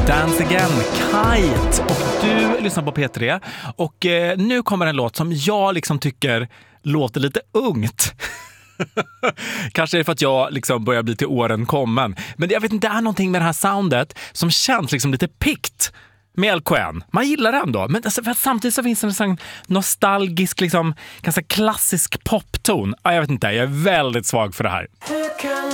Dance Again, Kite. Och du lyssnar på P3. Och nu kommer en låt som jag liksom tycker låter lite ungt. Kanske är det för att jag liksom börjar bli till åren kommen. Men jag vet inte, det är någonting med det här soundet som känns liksom lite pikt med LKN. Man gillar det ändå. Men alltså, samtidigt så finns det en sån nostalgisk, liksom, ganska klassisk popton. Jag vet inte, jag är väldigt svag för det här. Hur kan